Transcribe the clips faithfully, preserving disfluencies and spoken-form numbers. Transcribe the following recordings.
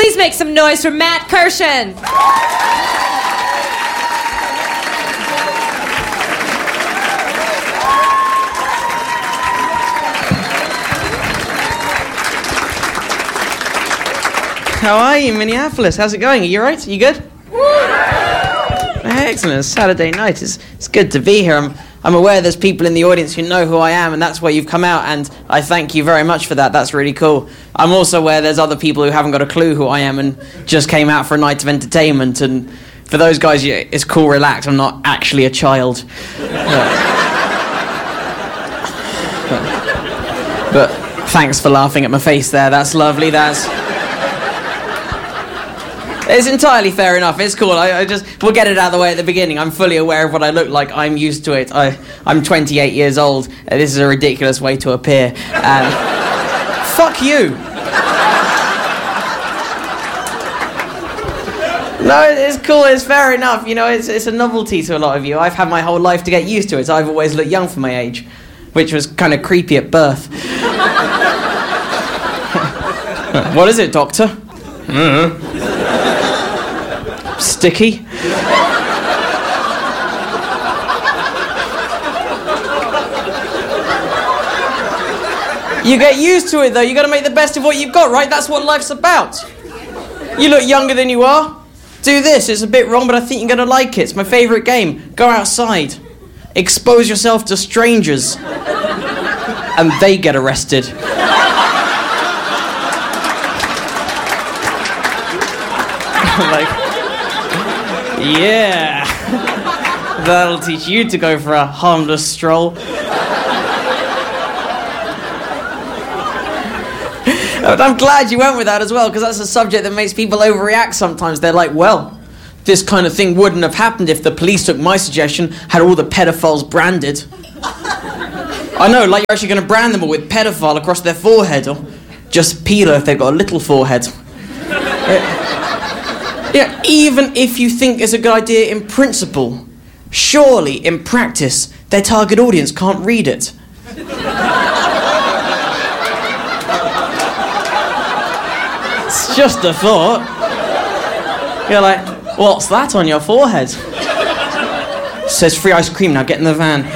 Please make some noise for Matt Kirshen. How are you, Minneapolis? How's it going? Are you all right? Are you good? Excellent. It's Saturday night. It's, it's good to be here. I'm, I'm aware there's people in the audience who know who I am, and that's why you've come out, and I thank you very much for that. That's really cool. I'm also aware there's other people who haven't got a clue who I am and just came out for a night of entertainment, and for those guys, it's cool, relax. I'm not actually a child. But, but thanks for laughing at my face there. That's lovely. That's... It's entirely fair enough. It's cool. I, I just we'll get it out of the way at the beginning. I'm fully aware of what I look like. I'm used to it. I, I'm twenty-eight years old. Uh, this is a ridiculous way to appear. And fuck you. No, it's cool. It's fair enough. You know, it's it's a novelty to a lot of you. I've had my whole life to get used to it. I've always looked young for my age, which was kind of creepy at birth. What is it, Doctor? Mm-hmm. Sticky? You get used to it, though. You got to make the best of what you've got, right? That's what life's about. You look younger than you are. Do this. It's a bit wrong, but I think you're going to like it. It's my favourite game. Go outside. Expose yourself to strangers. And they get arrested. Like... Yeah, that'll teach you to go for a harmless stroll. But I'm glad you went with that as well, because that's a subject that makes people overreact sometimes. They're like, well, this kind of thing wouldn't have happened if the police took my suggestion, had all the pedophiles branded. I know, like you're actually going to brand them all with pedophile across their forehead, or just pedo if they've got a little forehead. Yeah, even if you think it's a good idea in principle, surely in practice, their target audience can't read it. It's just a thought. You're like, what's that on your forehead? It says free ice cream, now get in the van.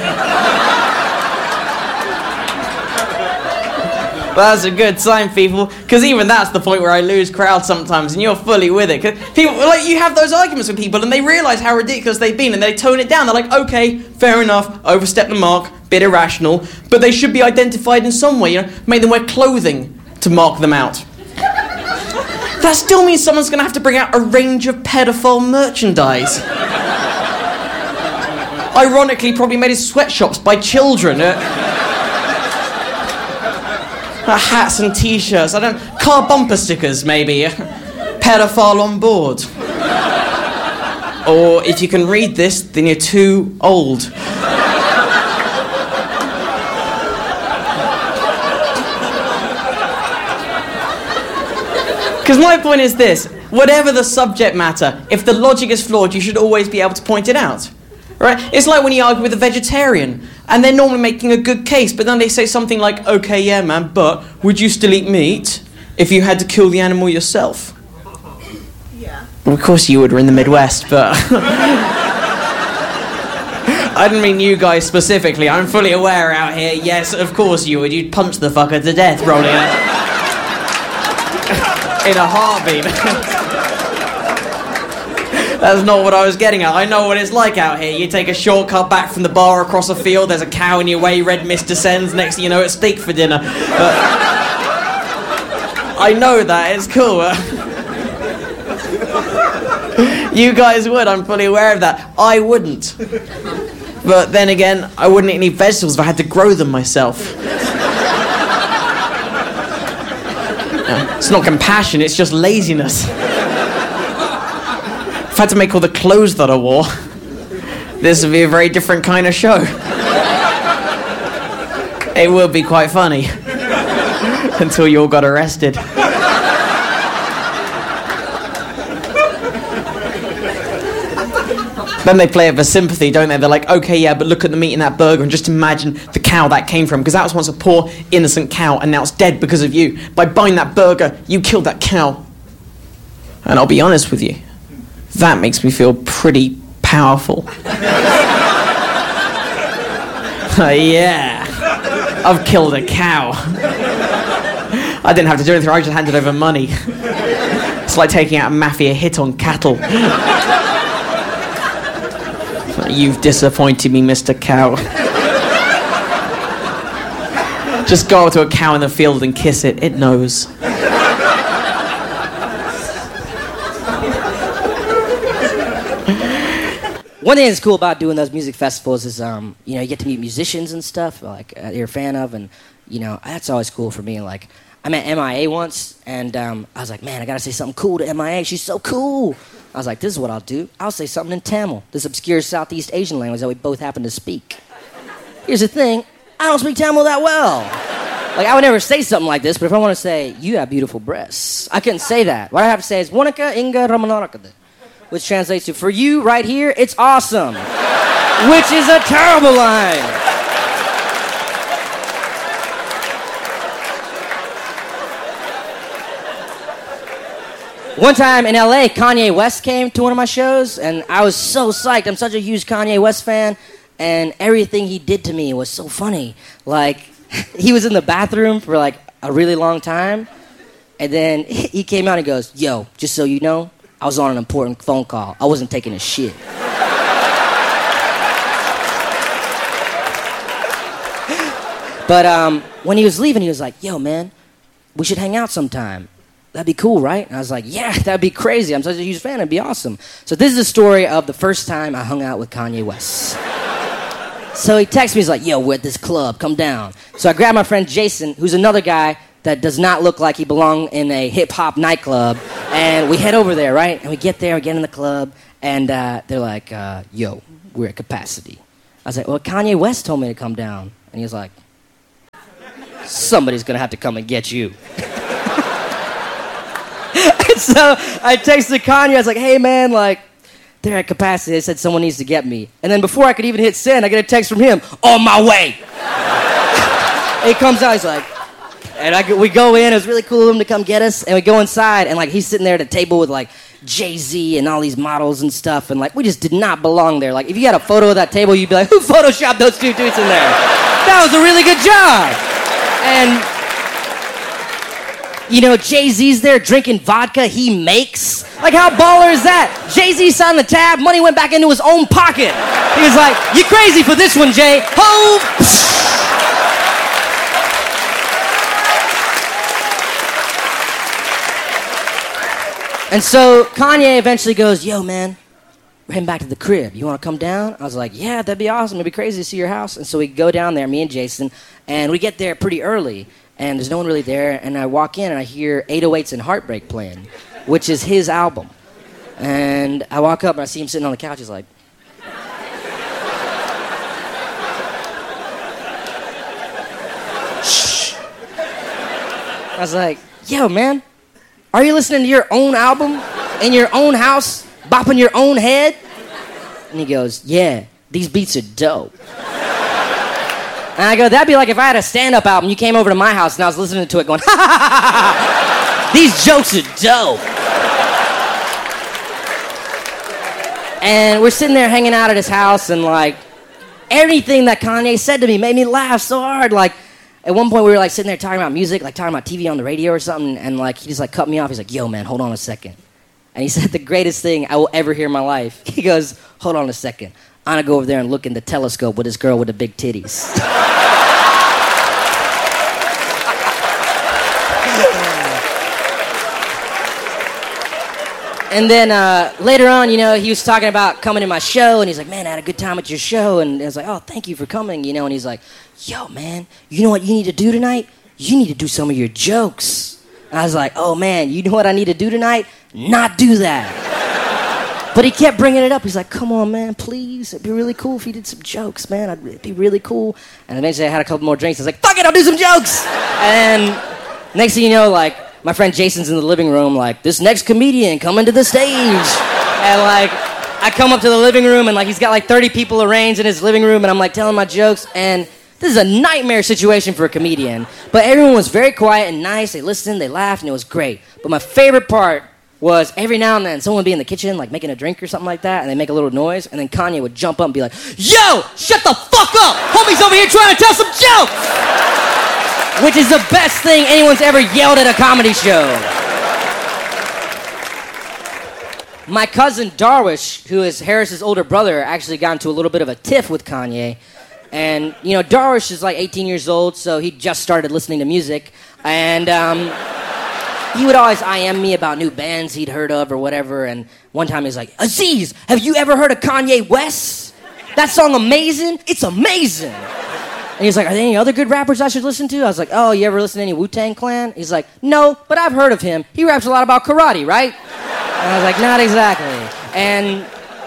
That's a good sign, people, because even that's the point where I lose crowd sometimes, and you're fully with it. Cause people, like, you have those arguments with people, and they realise how ridiculous they've been, and they tone it down. They're like, okay, fair enough, overstep the mark, bit irrational, but they should be identified in some way. You know, make them wear clothing to mark them out. That still means someone's going to have to bring out a range of pedophile merchandise. Ironically, probably made in sweatshops by children. Uh, Uh, hats and t-shirts, I don't... Car bumper stickers, maybe. Pedophile on board. Or, if you can read this, then you're too old. Because my point is this. Whatever the subject matter, if the logic is flawed, you should always be able to point it out. Right? It's like when you argue with a vegetarian, and they're normally making a good case, but then they say something like, okay, yeah, man, but would you still eat meat if you had to kill the animal yourself? Yeah. Well, of course you would, we're in the Midwest, but... I didn't mean you guys specifically. I'm fully aware out here, yes, of course you would. You'd punch the fucker to death, rolling it. In a heartbeat. That's not what I was getting at. I know what it's like out here. You take a shortcut back from the bar across a field, there's a cow in your way, red mist descends, next thing you know it's steak for dinner. But I know that, it's cool. You guys would, I'm fully aware of that. I wouldn't. But then again, I wouldn't eat any vegetables if I had to grow them myself. No, it's not compassion, it's just laziness. If I had to make all the clothes that I wore, this would be a very different kind of show. It would be quite funny. Until you all got arrested. Then they play it for sympathy, don't they? They're like, okay, yeah, but look at the meat in that burger and just imagine the cow that came from, because that was once a poor, innocent cow, and now it's dead because of you. By buying that burger, you killed that cow. And I'll be honest with you, that makes me feel pretty powerful. uh, yeah, I've killed a cow. I didn't have to do anything, I just handed over money. It's like taking out a mafia hit on cattle. You've disappointed me, Mister Cow. Just go up to a cow in the field and kiss it, it knows. One thing that's cool about doing those music festivals is, um, you know, you get to meet musicians and stuff, like, uh, you're a fan of, and, you know, that's always cool for me. Like, I met M I A once, and um, I was like, man, I gotta say something cool to M I A. She's so cool. I was like, this is what I'll do. I'll say something in Tamil, this obscure Southeast Asian language that we both happen to speak. Here's the thing, I don't speak Tamil that well. Like, I would never say something like this, but if I want to say, you have beautiful breasts, I couldn't say that. What I have to say is, Wanika Inga Ramanarakade, which translates to, for you, right here, it's awesome. Which is a terrible line. One time in L A, Kanye West came to one of my shows, and I was so psyched. I'm such a huge Kanye West fan, and everything he did to me was so funny. Like, he was in the bathroom for, like, a really long time, and then he came out and goes, yo, just so you know, I was on an important phone call. I wasn't taking a shit. But um, when he was leaving, he was like, yo, man, we should hang out sometime. That'd be cool, right? And I was like, yeah, that'd be crazy. I'm such a huge fan. It'd be awesome. So this is the story of the first time I hung out with Kanye West. So he texts me, he's like, yo, we're at this club, come down. So I grabbed my friend Jason, who's another guy that does not look like he belonged in a hip-hop nightclub, and we head over there, right? And we get there, we get in the club, and uh, they're like, uh, yo, we're at capacity. I was like, well, Kanye West told me to come down. And he was like, somebody's gonna have to come and get you. And so I texted Kanye, I was like, hey man, like, they're at capacity, they said someone needs to get me. And then before I could even hit send, I get a text from him, on my way. He comes out, he's like, and I, we go in, it was really cool of him to come get us, and we go inside, and like he's sitting there at a table with like Jay-Z and all these models and stuff, and like we just did not belong there. Like if you had a photo of that table, you'd be like, who photoshopped those two dudes in there? That was a really good job. And you know, Jay-Z's there drinking vodka he makes. Like, how baller is that? Jay-Z signed the tab, money went back into his own pocket. He was like, you crazy for this one, Jay. Ho! And so Kanye eventually goes, yo, man, we're heading back to the crib. You want to come down? I was like, yeah, that'd be awesome. It'd be crazy to see your house. And so we go down there, me and Jason, and we get there pretty early. And there's no one really there, and I walk in and I hear eight oh eights and Heartbreak playing, which is his album. And I walk up and I see him sitting on the couch, he's like... Shh. I was like, yo, man, are you listening to your own album in your own house, bopping your own head? And he goes, yeah, these beats are dope. And I go, that'd be like if I had a stand-up album, you came over to my house and I was listening to it going, ha ha ha ha ha, these jokes are dope. And we're sitting there hanging out at his house, and like, everything that Kanye said to me made me laugh so hard. Like, at one point we were like sitting there talking about music, like talking about T V on the radio or something, and like, he just like cut me off. He's like, yo man, hold on a second. And he said the greatest thing I will ever hear in my life. He goes, hold on a second. I'm gonna go over there and look in the telescope with this girl with the big titties. And then uh, later on, you know, he was talking about coming to my show, and he's like, man, I had a good time at your show. And I was like, oh, thank you for coming, you know. And he's like, yo, man, you know what you need to do tonight? You need to do some of your jokes. And I was like, oh, man, you know what I need to do tonight? Not do that. But he kept bringing it up. He's like, come on, man, please. It'd be really cool if you did some jokes, man. It'd be really cool. And eventually I had a couple more drinks. I was like, fuck it, I'll do some jokes. And next thing you know, like, my friend Jason's in the living room, like, this next comedian coming to the stage. And, like, I come up to the living room, and, like, he's got, like, thirty people arranged in his living room, and I'm, like, telling my jokes. And this is a nightmare situation for a comedian. But everyone was very quiet and nice. They listened, they laughed, and it was great. But my favorite part was every now and then someone would be in the kitchen, like making a drink or something like that, and they make a little noise, and then Kanye would jump up and be like, yo, shut the fuck up! Homie's over here trying to tell some jokes! Which is the best thing anyone's ever yelled at a comedy show. My cousin Darwish, who is Harris's older brother, actually got into a little bit of a tiff with Kanye. And, you know, Darwish is like eighteen years old, so he just started listening to music. And um, he would always I M me about new bands he'd heard of or whatever. And one time he was like, Aziz, have you ever heard of Kanye West? That song Amazing? It's amazing. And he's like, are there any other good rappers I should listen to? I was like, oh, you ever listen to any Wu-Tang Clan? He's like, no, but I've heard of him. He raps a lot about karate, right? And I was like, not exactly. And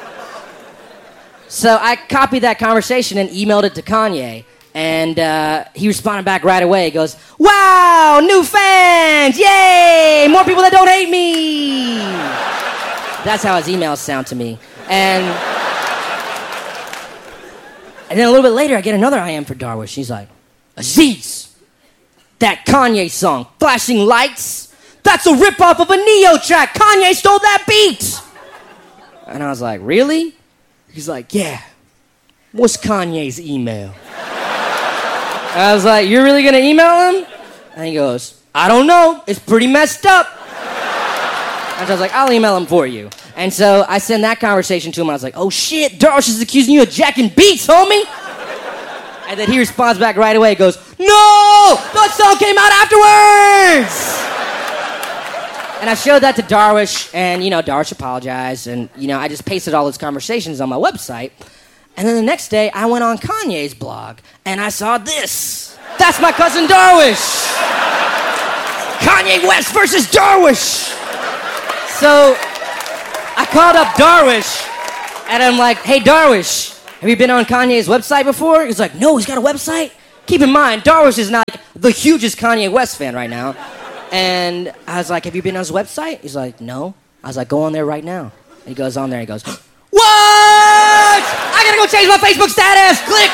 so I copied that conversation and emailed it to Kanye. And uh, he responded back right away. He goes, wow, new fans, yay, more people that don't hate me. That's how his emails sound to me. And, and then a little bit later, I get another I M for Darwish. He's like, Aziz, that Kanye song, Flashing Lights, that's a ripoff of a Neo track. Kanye stole that beat. And I was like, really? He's like, yeah. What's Kanye's email? I was like, you're really gonna email him? And he goes, I don't know. It's pretty messed up. And so I was like, I'll email him for you. And so I sent that conversation to him. I was like, oh shit, Darwish is accusing you of jacking beats, homie. And then he responds back right away. He goes, no, that song came out afterwards. And I showed that to Darwish, and, you know, Darwish apologized, and, you know, I just pasted all those conversations on my website. And then the next day, I went on Kanye's blog, and I saw this. That's my cousin Darwish. Kanye West versus Darwish. So I called up Darwish, and I'm like, hey, Darwish, have you been on Kanye's website before? He's like, no, he's got a website? Keep in mind, Darwish is not the hugest Kanye West fan right now. And I was like, have you been on his website? He's like, no. I was like, go on there right now. And he goes on there and he goes, what? I gotta go change my Facebook status. Click.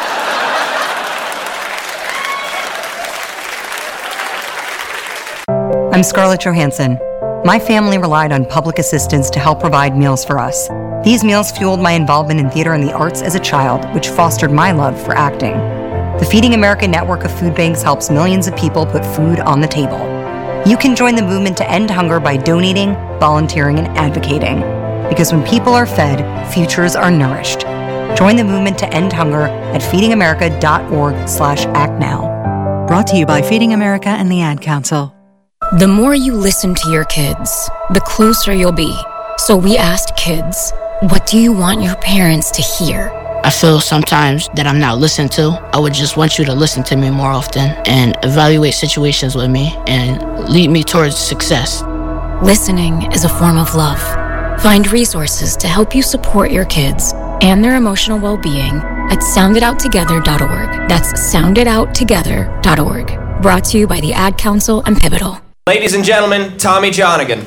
I'm Scarlett Johansson. My family relied on public assistance to help provide meals for us. These meals fueled my involvement in theater and the arts as a child, which fostered my love for acting. The Feeding America network of food banks helps millions of people put food on the table. You can join the movement to end hunger by donating, volunteering, and advocating. Because when people are fed, futures are nourished. Join the movement to end hunger at feedingamerica.org slash act now. Brought to you by Feeding America and the Ad Council. The more you listen to your kids, the closer you'll be. So we asked kids, what do you want your parents to hear? I feel sometimes that I'm not listened to. I would just want you to listen to me more often and evaluate situations with me and lead me towards success. Listening is a form of love. Find resources to help you support your kids and their emotional well-being at sound it out together dot org. That's sound it out together dot org. Brought to you by the Ad Council and Pivotal. Ladies and gentlemen, Tommy Johnigan.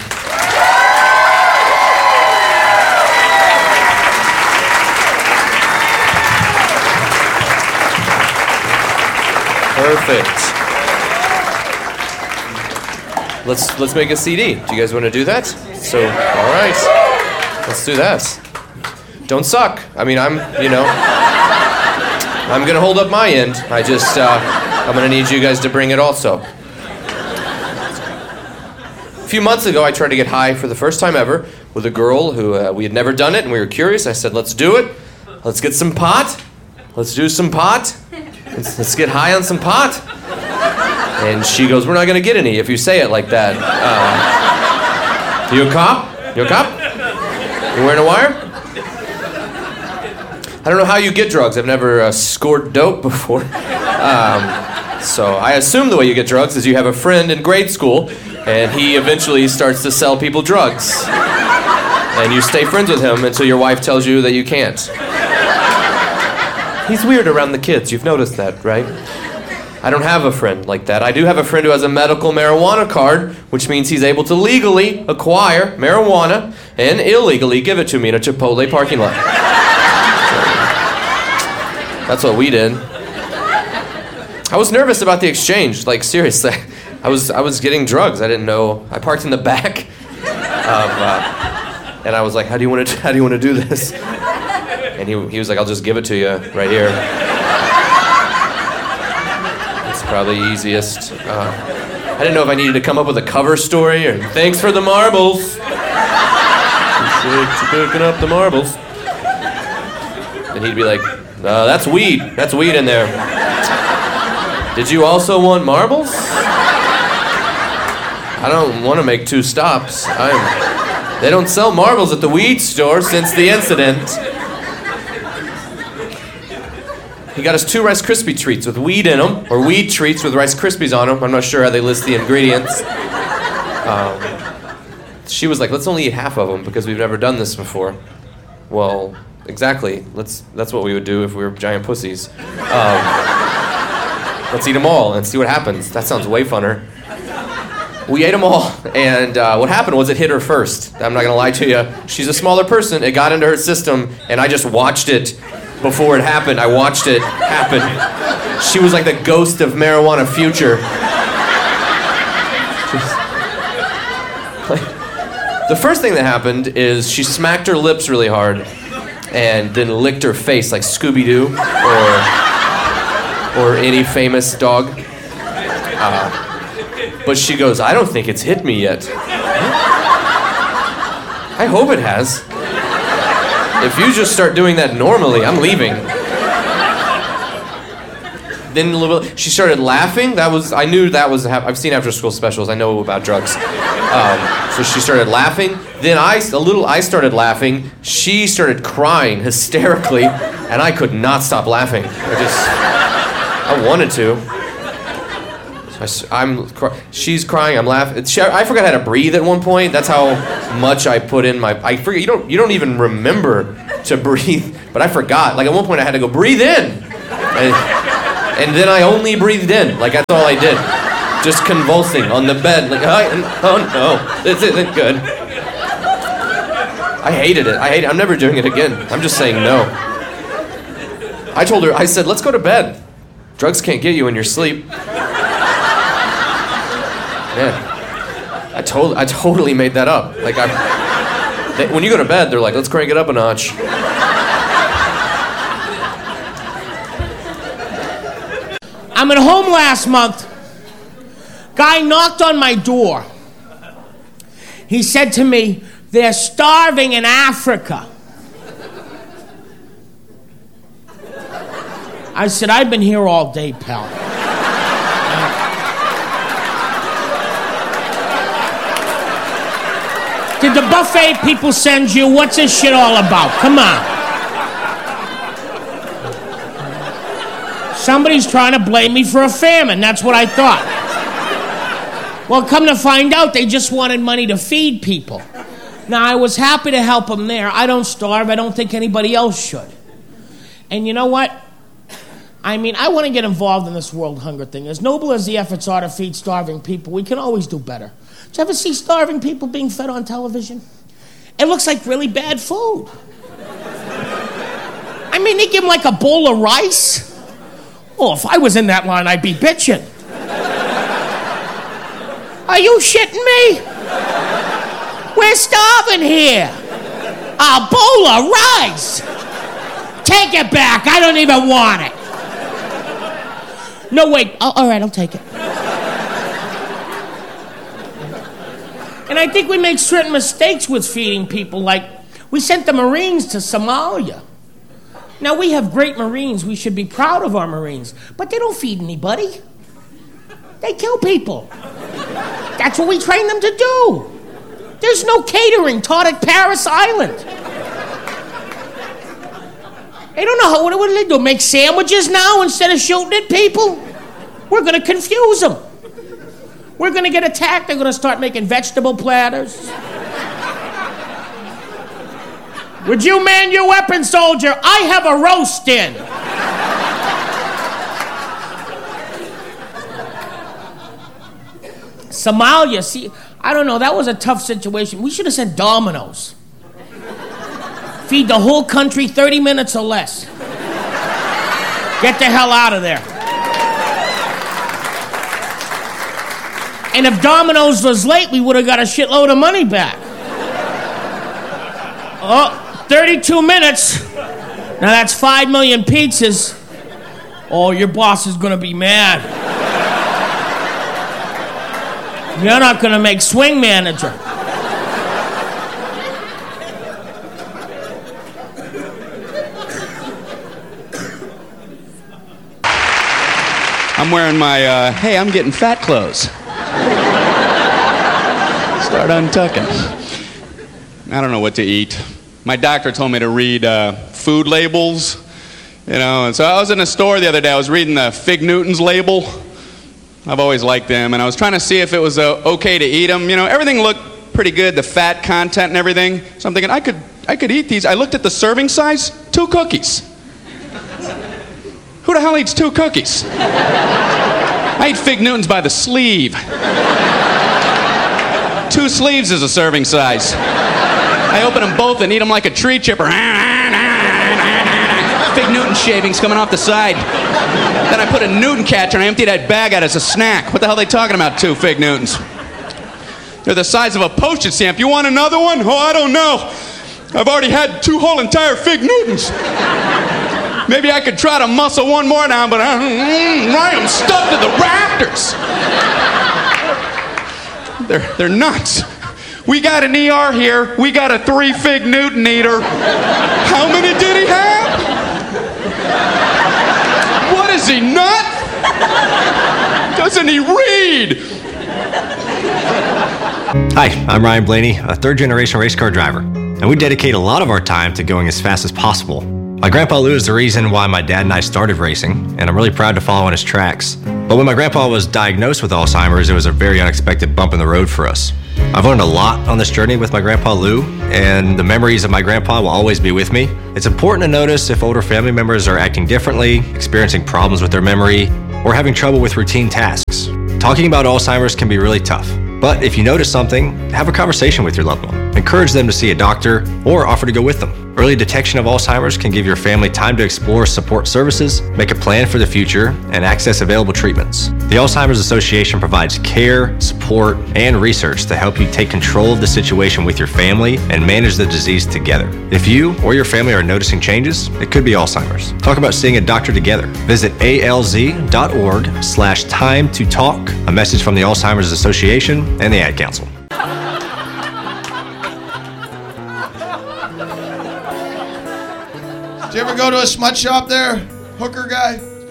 Perfect. Let's let's make a C D. Do you guys want to do that? So, all right. Let's do that. Don't suck. I mean, I'm, you know, I'm going to hold up my end. I just, uh, I'm going to need you guys to bring it also. A few months ago, I tried to get high for the first time ever with a girl who, uh, we had never done it, and we were curious. I said, let's do it. Let's get some pot. Let's do some pot. Let's, let's get high on some pot. And she goes, we're not going to get any if you say it like that. Uh, you a cop? You a cop? You wearing a wire? I don't know how you get drugs. I've never uh, scored dope before. Um, so I assume the way you get drugs is you have a friend in grade school, and he eventually starts to sell people drugs. And you stay friends with him until your wife tells you that you can't. He's weird around the kids. You've noticed that, right? I don't have a friend like that. I do have a friend who has a medical marijuana card, which means he's able to legally acquire marijuana and illegally give it to me in a Chipotle parking lot. That's what we did. I was nervous about the exchange. Like, seriously. I was I was getting drugs. I didn't know. I parked in the back. uh, and I was like, how do you want to how do you want to do this? And he he was like, I'll just give it to you right here. It's probably easiest. Uh, I didn't know if I needed to come up with a cover story or thanks for the marbles. Appreciate you picking up the marbles. And he'd be like, uh, that's weed. That's weed in there. Did you also want marbles? I don't want to make two stops. I'm, they don't sell marbles at the weed store since the incident. He got us two Rice Krispie treats with weed in them, or weed treats with Rice Krispies on them. I'm not sure how they list the ingredients. Um, she was like, let's only eat half of them because we've never done this before. Well, exactly. Let's. That's what we would do if we were giant pussies. Um, let's eat them all and see what happens. That sounds way funner. We ate them all, and uh, what happened was it hit her first. I'm not gonna lie to you. She's a smaller person. It got into her system, and I just watched it before it happened. I watched it happen. She was like the ghost of marijuana future. Like, the first thing that happened is she smacked her lips really hard, and then licked her face like Scooby-Doo or or any famous dog. Uh, But she goes, I don't think it's hit me yet. I hope it has. If you just start doing that normally, I'm leaving. Then a little, she started laughing. That was, I knew that was, I've seen after school specials. I know about drugs. Um, so she started laughing. Then I, a little, I started laughing. She started crying hysterically, and I could not stop laughing. I just, I wanted to. I'm, she's crying. I'm laughing. She, I forgot how to breathe at one point. That's how much I put in my. I forget. You don't. You don't even remember to breathe. But I forgot. Like at one point, I had to go breathe in, and, and then I only breathed in. Like that's all I did. Just convulsing on the bed. Like oh no, this isn't good. I hated it. I hate it. I'm never doing it again. I'm just saying no. I told her. I said, let's go to bed. Drugs can't get you in your sleep. Man, I, to- I totally made that up. Like, I, they, when you go to bed, they're like, let's crank it up a notch. I'm at home last month. Guy knocked on my door. He said to me, they're starving in Africa. I said, I've been here all day, pal. Did the buffet people send you? What's this shit all about? Come on. Somebody's trying to blame me for a famine. That's what I thought. Well, come to find out, they just wanted money to feed people. Now, I was happy to help them there. I don't starve. I don't think anybody else should. And you know what? I mean, I want to get involved in this world hunger thing. As noble as the efforts are to feed starving people, we can always do better. Did you ever see starving people being fed on television? It looks like really bad food. I mean, they give them like a bowl of rice. Oh, if I was in that line, I'd be bitching. Are you shitting me? We're starving here. A bowl of rice. Take it back. I don't even want it. No, wait. Oh, all right, I'll take it. And I think we make certain mistakes with feeding people, like we sent the Marines to Somalia. Now, we have great Marines. We should be proud of our Marines. But they don't feed anybody. They kill people. That's what we train them to do. There's no catering taught at Paris Island. They don't know how, what, what do they do? Make sandwiches now instead of shooting at people? We're going to confuse them. We're going to get attacked. They're going to start making vegetable platters. Would you man your weapon, soldier? I have a roast in. Somalia, see, I don't know, that was a tough situation. We should have sent Domino's. Feed the whole country thirty minutes or less. Get the hell out of there. And if Domino's was late, we would have got a shitload of money back. Oh, thirty-two minutes. Now that's five million pizzas. Oh, your boss is gonna be mad. You're not gonna make swing manager. I'm wearing my, uh, hey, I'm getting fat clothes. Start untucking. I don't know what to eat. My doctor told me to read uh, food labels, you know, and so I was in a store the other day. I was reading the Fig Newtons label. I've always liked them, and I was trying to see if it was uh, okay to eat them. You know, everything looked pretty good, the fat content and everything. So I'm thinking, I could, I could eat these. I looked at the serving size, two cookies. Who the hell eats two cookies? I eat Fig Newtons by the sleeve. Two sleeves is a serving size. I open them both and eat them like a tree chipper. Fig Newton shavings coming off the side. Then I put a Newton catcher and I empty that bag out as a snack. What the hell are they talking about, two Fig Newtons? They're the size of a postage stamp. You want another one? Oh, I don't know. I've already had two whole entire Fig Newtons. Maybe I could try to muscle one more down, but I, I am stuffed to the rafters. They're, they're nuts. We got an E R here. We got a three Fig Newton eater. How many did he have? What is he, nut? Doesn't he read? Hi, I'm Ryan Blaney, a third-generation race car driver, and we dedicate a lot of our time to going as fast as possible. My grandpa Lou is the reason why my dad and I started racing, and I'm really proud to follow in his tracks. But when my grandpa was diagnosed with Alzheimer's, it was a very unexpected bump in the road for us. I've learned a lot on this journey with my grandpa Lou, and the memories of my grandpa will always be with me. It's important to notice if older family members are acting differently, experiencing problems with their memory, or having trouble with routine tasks. Talking about Alzheimer's can be really tough. But if you notice something, have a conversation with your loved one. Encourage them to see a doctor or offer to go with them. Early detection of Alzheimer's can give your family time to explore support services, make a plan for the future, and access available treatments. The Alzheimer's Association provides care, support, and research to help you take control of the situation with your family and manage the disease together. If you or your family are noticing changes, it could be Alzheimer's. Talk about seeing a doctor together. Visit alz.org slash time to talk. A message from the Alzheimer's Association and the Ad Council. Did you ever go to a smut shop there, hooker guy?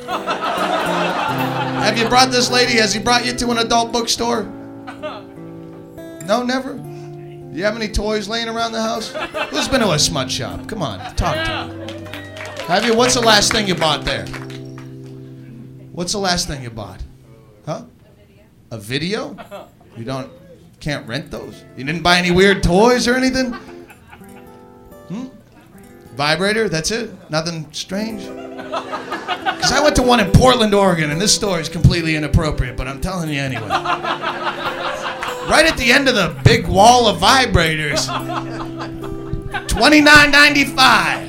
Have you brought this lady, has he brought you to an adult bookstore? No, never? Do you have any toys laying around the house? Who's been to a smut shop? Come on, talk to me. Have you? What's the last thing you bought there? What's the last thing you bought? Huh? A video? You don't, can't rent those? You didn't buy any weird toys or anything? Hmm? Vibrator, that's it? Nothing strange? Because I went to one in Portland, Oregon, and this story is completely inappropriate, but I'm telling you anyway. Right at the end of the big wall of vibrators, twenty-nine ninety-five.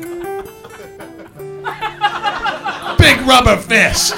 Big rubber fist.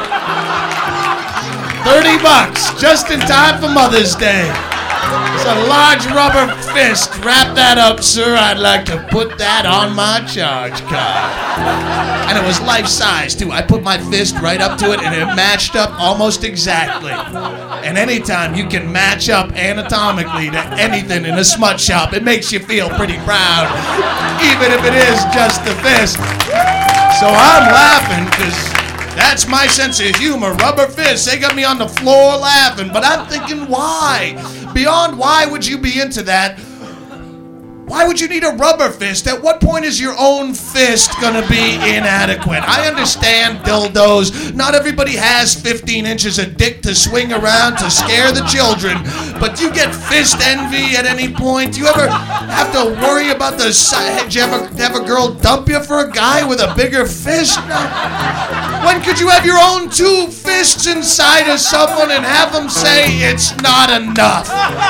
thirty bucks, just in time for Mother's Day. It's a large rubber fist. Wrap that up, sir. I'd like to put that on my charge card. And it was life-size, too. I put my fist right up to it, and it matched up almost exactly. And anytime you can match up anatomically to anything in a smut shop, it makes you feel pretty proud, even if it is just the fist. So I'm laughing, because that's my sense of humor. Rubber fists, they got me on the floor laughing. But I'm thinking, why? Beyond why would you be into that? Why would you need a rubber fist? At what point is your own fist gonna be inadequate? I understand dildos. Not everybody has fifteen inches of dick to swing around to scare the children. But do you get fist envy at any point? Do you ever have to worry about the size? Did you ever have a girl dump you for a guy with a bigger fist? No. When could you have your own two fists inside of someone and have them say it's not enough?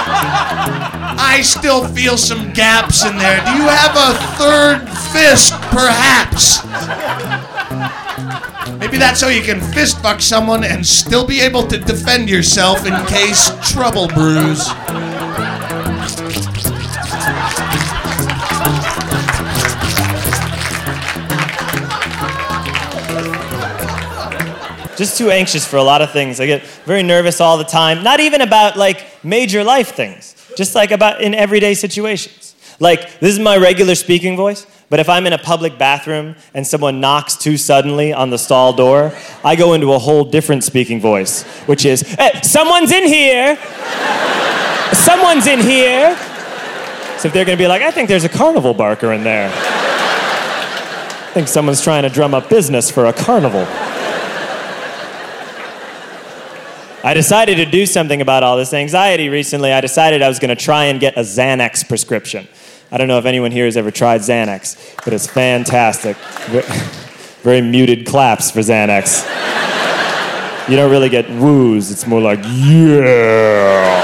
I still feel some gaps in there. Do you have a third fist, perhaps? Maybe that's how you can fist fuck someone and still be able to defend yourself in case trouble brews. Just too anxious for a lot of things. I get very nervous all the time. Not even about like major life things. Just like about in everyday situations. Like, this is my regular speaking voice, but if I'm in a public bathroom and someone knocks too suddenly on the stall door, I go into a whole different speaking voice, which is, hey, someone's in here! Someone's in here! So if they're gonna be like, I think there's a carnival barker in there. I think someone's trying to drum up business for a carnival. I decided to do something about all this anxiety recently. I decided I was gonna try and get a Xanax prescription. I don't know if anyone here has ever tried Xanax, but it's fantastic. Very muted claps for Xanax. You don't really get woos, it's more like, yeah.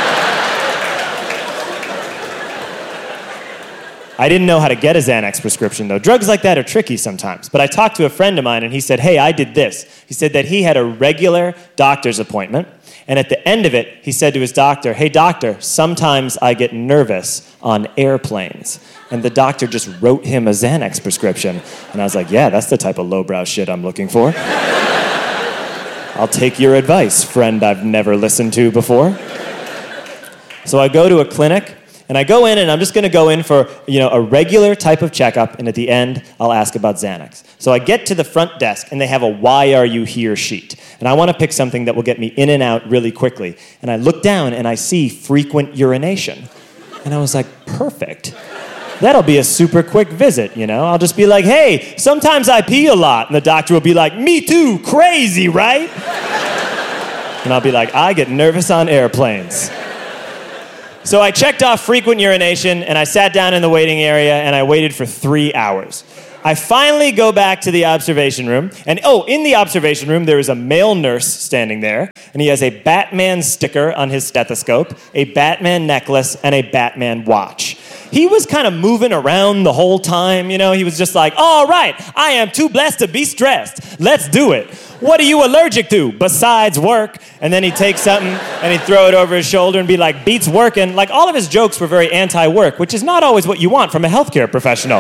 I didn't know how to get a Xanax prescription, though. Drugs like that are tricky sometimes. But I talked to a friend of mine, and he said, hey, I did this. He said that he had a regular doctor's appointment, and at the end of it, he said to his doctor, hey, doctor, sometimes I get nervous on airplanes. And the doctor just wrote him a Xanax prescription. And I was like, yeah, that's the type of lowbrow shit I'm looking for. I'll take your advice, friend I've never listened to before. So I go to a clinic, and I go in, and I'm just going to go in for, you know, a regular type of checkup, and at the end, I'll ask about Xanax. So I get to the front desk, and they have a why are you here sheet. And I want to pick something that will get me in and out really quickly. And I look down, and I see frequent urination. And I was like, perfect. That'll be a super quick visit, you know? I'll just be like, hey, sometimes I pee a lot. And the doctor will be like, me too, crazy, right? And I'll be like, I get nervous on airplanes. So I checked off frequent urination, and I sat down in the waiting area, and I waited for three hours. I finally go back to the observation room, and oh, in the observation room, there is a male nurse standing there, and he has a Batman sticker on his stethoscope, a Batman necklace, and a Batman watch. He was kind of moving around the whole time, you know? He was just like, all right, I am too blessed to be stressed. Let's do it. What are you allergic to besides work? And then he'd take something and he'd throw it over his shoulder and be like, beats working. Like, all of his jokes were very anti-work, which is not always what you want from a healthcare professional.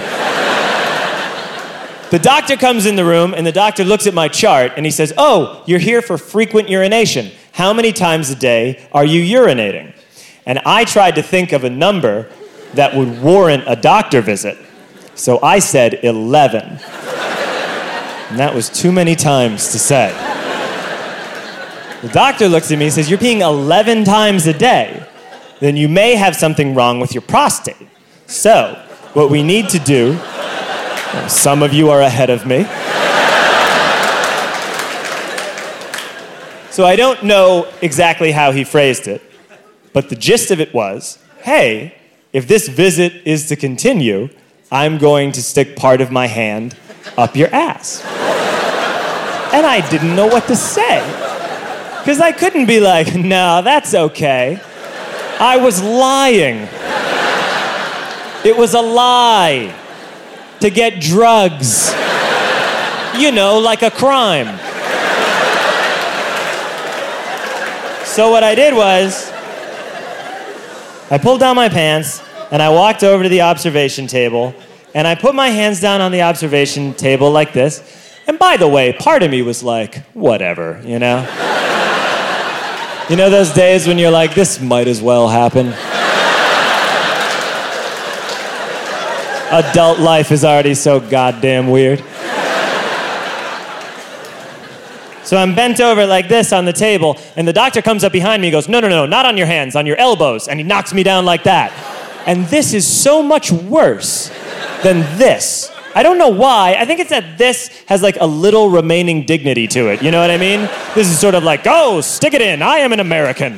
The doctor comes in the room, and the doctor looks at my chart, and he says, oh, you're here for frequent urination. How many times a day are you urinating? And I tried to think of a number that would warrant a doctor visit. So I said eleven. And that was too many times to say. The doctor looks at me and says, you're peeing eleven times a day. Then you may have something wrong with your prostate. So, what we need to do, well, some of you are ahead of me. So I don't know exactly how he phrased it, but the gist of it was, hey, if this visit is to continue, I'm going to stick part of my hand up your ass. And I didn't know what to say. Because I couldn't be like, no, that's okay. I was lying. It was a lie. To get drugs. You know, like a crime. So what I did was, I pulled down my pants, and I walked over to the observation table, and I put my hands down on the observation table like this. And by the way, part of me was like, whatever, you know? You know those days when you're like, this might as well happen? Adult life is already so goddamn weird. So I'm bent over like this on the table, and the doctor comes up behind me and goes, no, no, no, not on your hands, on your elbows. And he knocks me down like that. And this is so much worse than this. I don't know why. I think it's that this has like a little remaining dignity to it. You know what I mean? This is sort of like, oh, stick it in. I am an American.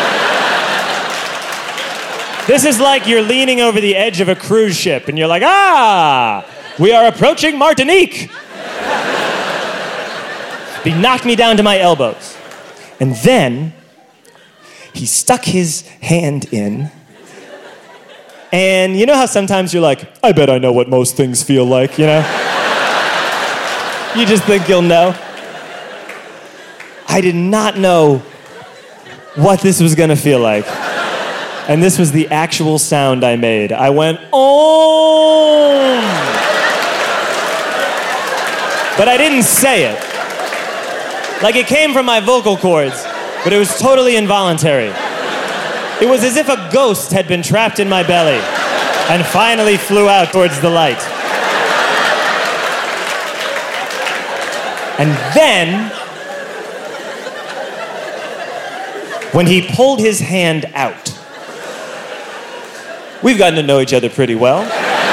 This is like you're leaning over the edge of a cruise ship and you're like, ah, we are approaching Martinique. He knocked me down to my elbows. And then he stuck his hand in. And you know how sometimes you're like, I bet I know what most things feel like, you know? You just think you'll know. I did not know what this was gonna feel like. And this was the actual sound I made. I went, oh! But I didn't say it. Like it came from my vocal cords, but it was totally involuntary. It was as if a ghost had been trapped in my belly and finally flew out towards the light. And then, when he pulled his hand out, we've gotten to know each other pretty well.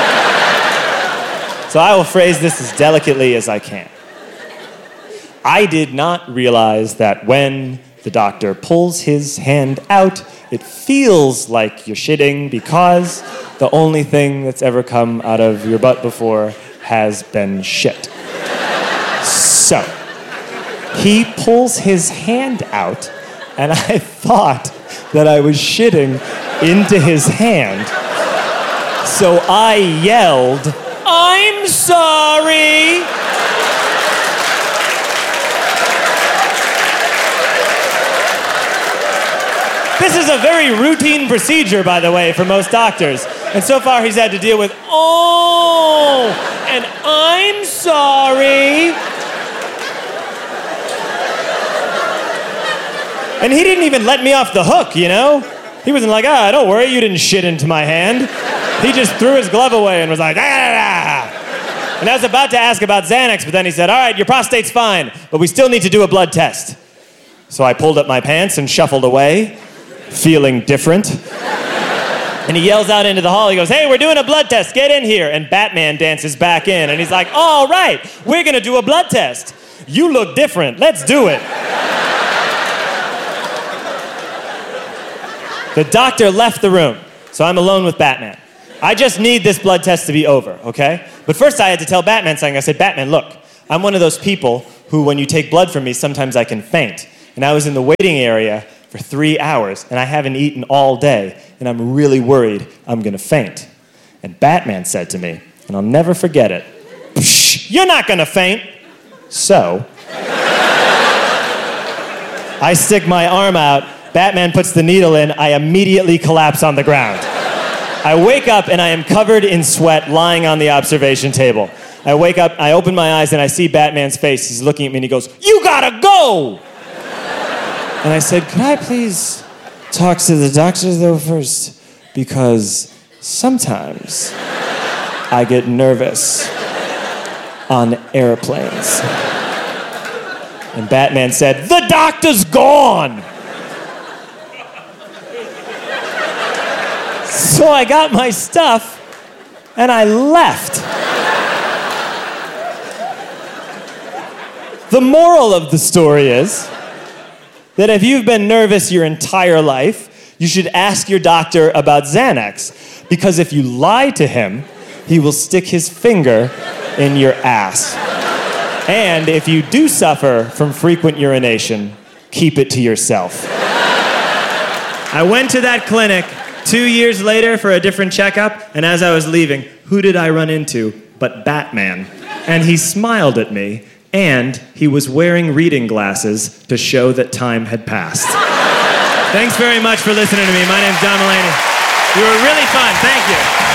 So I will phrase this as delicately as I can. I did not realize that when the doctor pulls his hand out, it feels like you're shitting because the only thing that's ever come out of your butt before has been shit. So, he pulls his hand out, and I thought that I was shitting into his hand. So I yelled, "I'm sorry!" This is a very routine procedure, by the way, for most doctors. And so far he's had to deal with, "Oh, and I'm sorry." And he didn't even let me off the hook, you know? He wasn't like, "Ah, don't worry, you didn't shit into my hand." He just threw his glove away and was like, "Ah." And I was about to ask about Xanax, but then he said, "All right, your prostate's fine, but we still need to do a blood test." So I pulled up my pants and shuffled away, feeling different. And he yells out into the hall, he goes, "Hey, we're doing a blood test, get in here." And Batman dances back in, and he's like, "All right, we're gonna do a blood test. You look different, let's do it." The doctor left the room, so I'm alone with Batman. I just need this blood test to be over, okay? But first I had to tell Batman something. I said, "Batman, look, I'm one of those people who, when you take blood from me, sometimes I can faint. And I was in the waiting area for three hours, and I haven't eaten all day, and I'm really worried I'm gonna faint." And Batman said to me, and I'll never forget it, "Psh, you're not gonna faint." So, I stick my arm out, Batman puts the needle in, I immediately collapse on the ground. I wake up and I am covered in sweat lying on the observation table. I wake up, I open my eyes and I see Batman's face. He's looking at me and he goes, "You gotta go!" And I said, "Could I please talk to the doctor though first? Because sometimes I get nervous on airplanes." And Batman said, "The doctor's gone!" So I got my stuff and I left. The moral of the story is that if you've been nervous your entire life, you should ask your doctor about Xanax, because if you lie to him, he will stick his finger in your ass. And if you do suffer from frequent urination, keep it to yourself. I went to that clinic two years later for a different checkup, and as I was leaving, who did I run into but Batman? And he smiled at me, and he was wearing reading glasses to show that time had passed. Thanks very much for listening to me. My name's John Mulaney. You were really fun. Thank you.